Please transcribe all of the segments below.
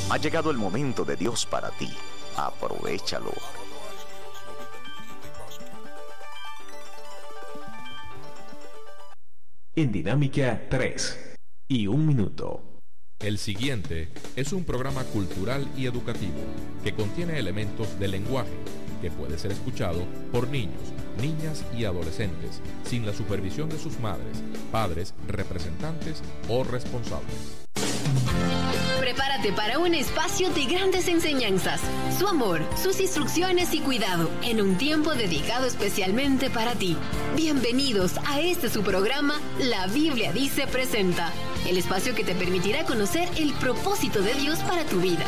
Ha llegado el momento de Dios para ti. Aprovéchalo. En Dinámica 3 y 1 minuto. El siguiente es un programa cultural y educativo que contiene elementos de lenguaje que puede ser escuchado por niños, niñas y adolescentes sin la supervisión de sus madres, padres, representantes o responsables. Prepárate para un espacio de grandes enseñanzas, su amor, sus instrucciones y cuidado, en un tiempo dedicado especialmente para ti. Bienvenidos a su programa, La Biblia Dice Presenta, el espacio que te permitirá conocer el propósito de Dios para tu vida.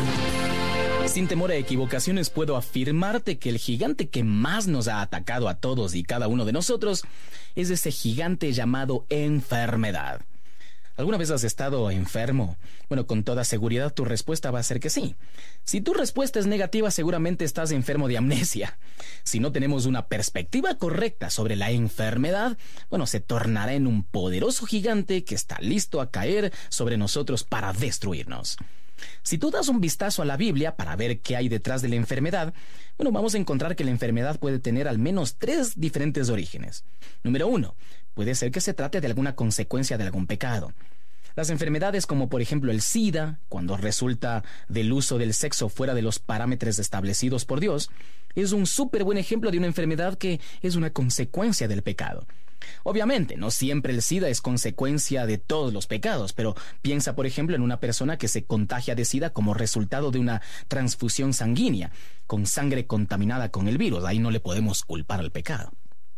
Sin temor a equivocaciones, puedo afirmarte que el gigante que más nos ha atacado a todos y cada uno de nosotros es ese gigante llamado enfermedad. ¿Alguna vez has estado enfermo? Bueno, con toda seguridad tu respuesta va a ser que sí. Si tu respuesta es negativa, seguramente estás enfermo de amnesia. Si no tenemos una perspectiva correcta sobre la enfermedad, bueno, se tornará en un poderoso gigante que está listo a caer sobre nosotros para destruirnos. Si tú das un vistazo a la Biblia para ver qué hay detrás de la enfermedad, bueno, vamos a encontrar que la enfermedad puede tener al menos 3 diferentes orígenes. Número 1, puede ser que se trate de alguna consecuencia de algún pecado. Las enfermedades como por ejemplo el SIDA, cuando resulta del uso del sexo fuera de los parámetros establecidos por Dios, es un súper buen ejemplo de una enfermedad que es una consecuencia del pecado. Obviamente, no siempre el SIDA es consecuencia de todos los pecados, pero piensa, por ejemplo, en una persona que se contagia de SIDA como resultado de una transfusión sanguínea, con sangre contaminada con el virus. Ahí no le podemos culpar al pecado.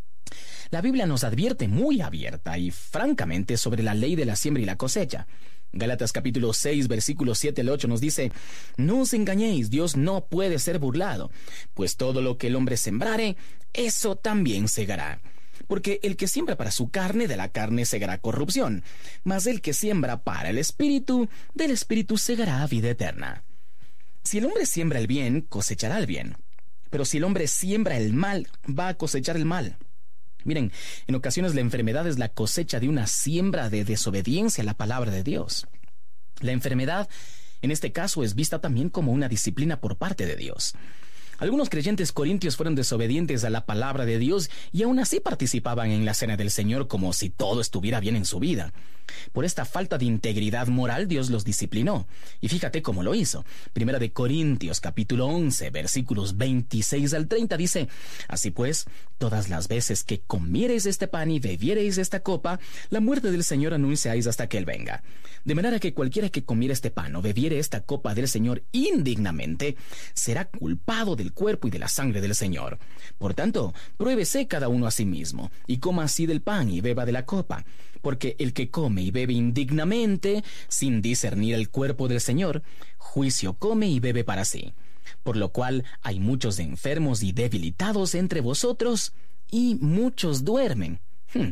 La Biblia nos advierte muy abierta y francamente sobre la ley de la siembra y la cosecha. Gálatas capítulo 6, versículos 7 al 8 nos dice: No os engañéis, Dios no puede ser burlado, pues todo lo que el hombre sembrare, eso también segará. Porque el que siembra para su carne, de la carne segará corrupción, mas el que siembra para el Espíritu, del Espíritu segará vida eterna. Si el hombre siembra el bien, cosechará el bien. Pero si el hombre siembra el mal, va a cosechar el mal. Miren, en ocasiones la enfermedad es la cosecha de una siembra de desobediencia a la palabra de Dios. La enfermedad, en este caso, es vista también como una disciplina por parte de Dios. Algunos creyentes corintios fueron desobedientes a la palabra de Dios y aún así participaban en la cena del Señor como si todo estuviera bien en su vida. Por esta falta de integridad moral, Dios los disciplinó. Y fíjate cómo lo hizo. Primera de Corintios, capítulo 11, versículos 26 al 30 dice: Así pues, todas las veces que comiereis este pan y bebiereis esta copa, la muerte del Señor anunciáis hasta que Él venga. De manera que cualquiera que comiere este pan o bebiere esta copa del Señor indignamente, será culpado del cuerpo y de la sangre del Señor. Por tanto, pruébese cada uno a sí mismo, y coma así del pan y beba de la copa. Porque el que come y bebe indignamente, sin discernir el cuerpo del Señor, juicio come y bebe para sí. Por lo cual hay muchos enfermos y debilitados entre vosotros, y muchos duermen.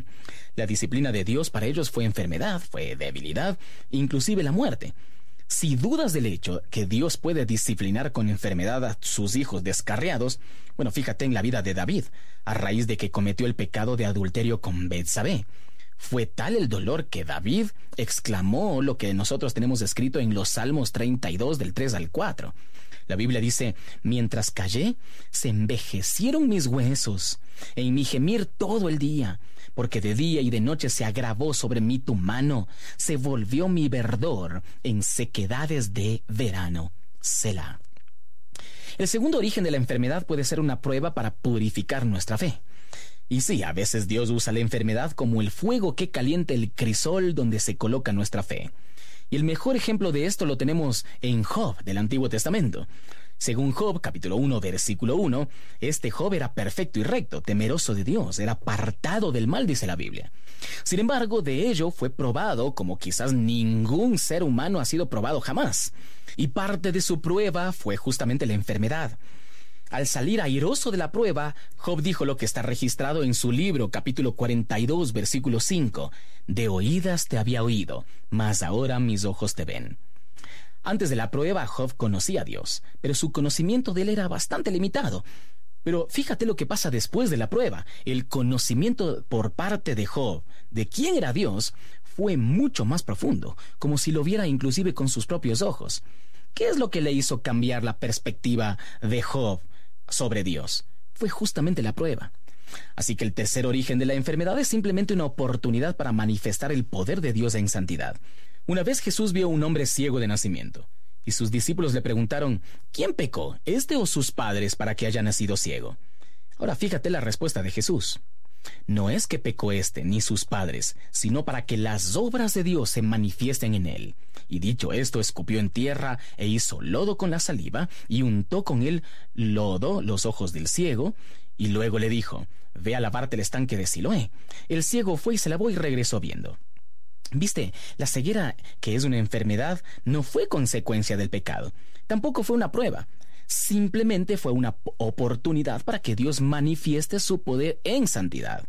La disciplina de Dios para ellos fue enfermedad, fue debilidad, inclusive la muerte. Si dudas del hecho que Dios puede disciplinar con enfermedad a sus hijos descarriados, bueno, fíjate en la vida de David, a raíz de que cometió el pecado de adulterio con Betsabé. Fue tal el dolor que David exclamó lo que nosotros tenemos escrito en los Salmos 32 del 3 al 4. La Biblia dice: Mientras callé, se envejecieron mis huesos, en mi gemir todo el día, porque de día y de noche se agravó sobre mí tu mano, se volvió mi verdor en sequedades de verano. Selah. El segundo origen de la enfermedad puede ser una prueba para purificar nuestra fe. Y sí, a veces Dios usa la enfermedad como el fuego que calienta el crisol donde se coloca nuestra fe. Y el mejor ejemplo de esto lo tenemos en Job del Antiguo Testamento. Según Job, capítulo 1, versículo 1, este Job era perfecto y recto, temeroso de Dios, era apartado del mal, dice la Biblia. Sin embargo, de ello fue probado como quizás ningún ser humano ha sido probado jamás. Y parte de su prueba fue justamente la enfermedad. Al salir airoso de la prueba, Job dijo lo que está registrado en su libro, capítulo 42, versículo 5. De oídas te había oído, mas ahora mis ojos te ven. Antes de la prueba, Job conocía a Dios, pero su conocimiento de él era bastante limitado. Pero fíjate lo que pasa después de la prueba. El conocimiento por parte de Job de quién era Dios fue mucho más profundo, como si lo viera inclusive con sus propios ojos. ¿Qué es lo que le hizo cambiar la perspectiva de Job sobre Dios? Fue justamente la prueba. Así que el tercer origen de la enfermedad es simplemente una oportunidad para manifestar el poder de Dios en santidad. Una vez Jesús vio a un hombre ciego de nacimiento, y sus discípulos le preguntaron, ¿quién pecó, este o sus padres, para que haya nacido ciego? Ahora fíjate la respuesta de Jesús. No es que pecó este ni sus padres, sino para que las obras de Dios se manifiesten en él. Y dicho esto, escupió en tierra e hizo lodo con la saliva, y untó con el lodo los ojos del ciego, y luego le dijo, ve a lavarte el estanque de Siloé. El ciego fue y se lavó y regresó viendo. Viste, la ceguera, que es una enfermedad, no fue consecuencia del pecado. Tampoco fue una prueba. Simplemente fue una oportunidad para que Dios manifieste su poder en santidad.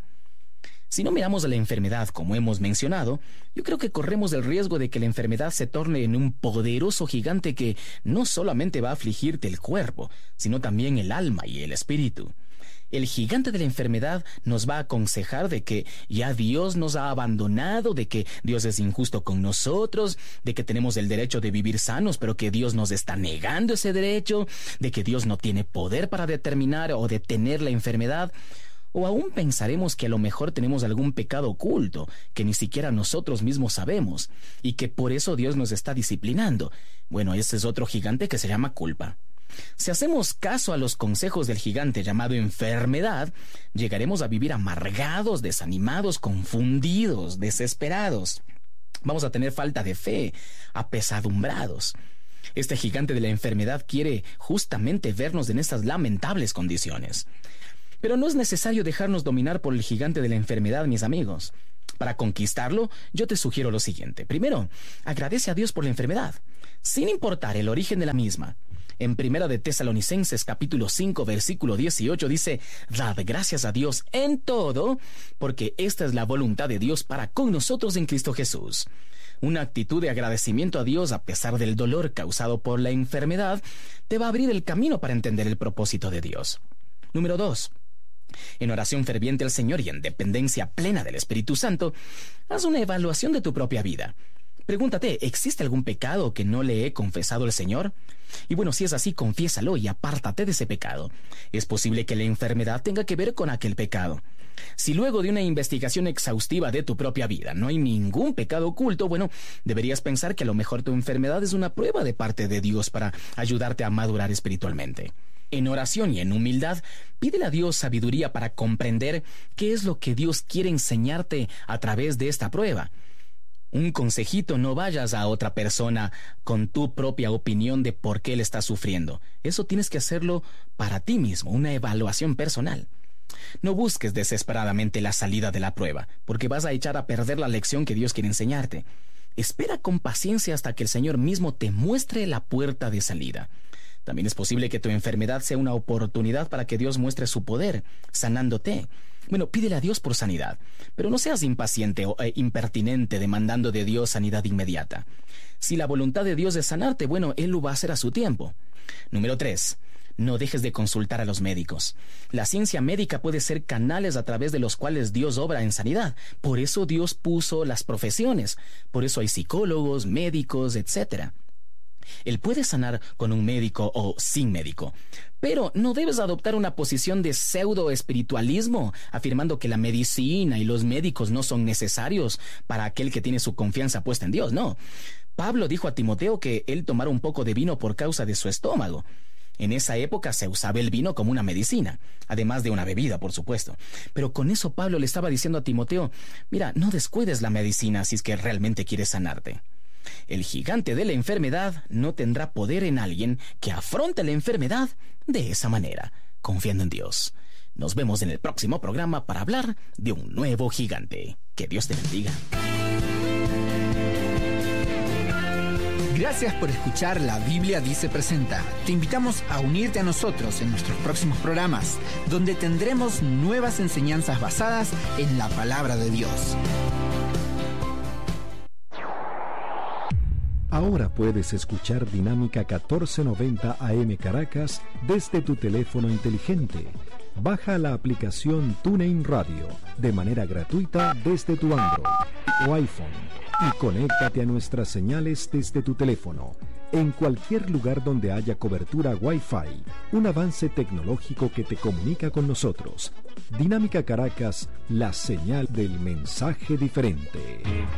Si no miramos a la enfermedad como hemos mencionado, yo creo que corremos el riesgo de que la enfermedad se torne en un poderoso gigante que no solamente va a afligirte el cuerpo, sino también el alma y el espíritu. El gigante de la enfermedad nos va a aconsejar de que ya Dios nos ha abandonado, de que Dios es injusto con nosotros, de que tenemos el derecho de vivir sanos, pero que Dios nos está negando ese derecho, de que Dios no tiene poder para determinar o detener la enfermedad. O aún pensaremos que a lo mejor tenemos algún pecado oculto que ni siquiera nosotros mismos sabemos y que por eso Dios nos está disciplinando. Bueno, ese es otro gigante que se llama culpa. Si hacemos caso a los consejos del gigante llamado enfermedad, llegaremos a vivir amargados, desanimados, confundidos, desesperados. Vamos a tener falta de fe, apesadumbrados. Este gigante de la enfermedad quiere justamente vernos en estas lamentables condiciones. Pero no es necesario dejarnos dominar por el gigante de la enfermedad, mis amigos. Para conquistarlo, yo te sugiero lo siguiente. Primero, agradece a Dios por la enfermedad, sin importar el origen de la misma. En 1 de Tesalonicenses capítulo 5 versículo 18 dice, dad gracias a Dios en todo, porque esta es la voluntad de Dios para con nosotros en Cristo Jesús. Una actitud de agradecimiento a Dios a pesar del dolor causado por la enfermedad te va a abrir el camino para entender el propósito de Dios. Número 2. En oración ferviente al Señor y en dependencia plena del Espíritu Santo, haz una evaluación de tu propia vida. Pregúntate, ¿existe algún pecado que no le he confesado al Señor? Y bueno, si es así, confiésalo y apártate de ese pecado. Es posible que la enfermedad tenga que ver con aquel pecado. Si luego de una investigación exhaustiva de tu propia vida no hay ningún pecado oculto, bueno, deberías pensar que a lo mejor tu enfermedad es una prueba de parte de Dios para ayudarte a madurar espiritualmente. En oración y en humildad, pídele a Dios sabiduría para comprender qué es lo que Dios quiere enseñarte a través de esta prueba. Un consejito, no vayas a otra persona con tu propia opinión de por qué él está sufriendo. Eso tienes que hacerlo para ti mismo, una evaluación personal. No busques desesperadamente la salida de la prueba, porque vas a echar a perder la lección que Dios quiere enseñarte. Espera con paciencia hasta que el Señor mismo te muestre la puerta de salida. También es posible que tu enfermedad sea una oportunidad para que Dios muestre su poder, sanándote. Bueno, pídele a Dios por sanidad, pero no seas impaciente o impertinente demandando de Dios sanidad inmediata. Si la voluntad de Dios es sanarte, bueno, Él lo va a hacer a su tiempo. Número 3. No dejes de consultar a los médicos. La ciencia médica puede ser canales a través de los cuales Dios obra en sanidad. Por eso Dios puso las profesiones. Por eso hay psicólogos, médicos, etc. Él puede sanar con un médico o sin médico. Pero no debes adoptar una posición de pseudo-espiritualismo, afirmando que la medicina y los médicos no son necesarios para aquel que tiene su confianza puesta en Dios. No. Pablo dijo a Timoteo que él tomara un poco de vino por causa de su estómago. En esa época se usaba el vino como una medicina, además de una bebida, por supuesto. Pero con eso Pablo le estaba diciendo a Timoteo, mira, no descuides la medicina si es que realmente quieres sanarte. El gigante de la enfermedad no tendrá poder en alguien que afronte la enfermedad de esa manera, confiando en Dios. Nos vemos en el próximo programa para hablar de un nuevo gigante. Que Dios te bendiga. Gracias por escuchar La Biblia Dice Presenta. Te invitamos a unirte a nosotros en nuestros próximos programas, donde tendremos nuevas enseñanzas basadas en la palabra de Dios. Ahora puedes escuchar Dinámica 1490 AM Caracas desde tu teléfono inteligente. Baja la aplicación TuneIn Radio de manera gratuita desde tu Android o iPhone y conéctate a nuestras señales desde tu teléfono en cualquier lugar donde haya cobertura Wi-Fi, un avance tecnológico que te comunica con nosotros. Dinámica Caracas, la señal del mensaje diferente.